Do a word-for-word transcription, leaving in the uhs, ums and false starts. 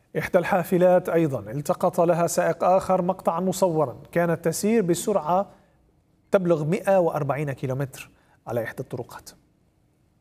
إحدى الحافلات أيضا التقط لها سائق آخر مقطعا مصورا كانت تسير بسرعة تبلغ مئة وأربعين كيلومتر على إحدى الطرقات.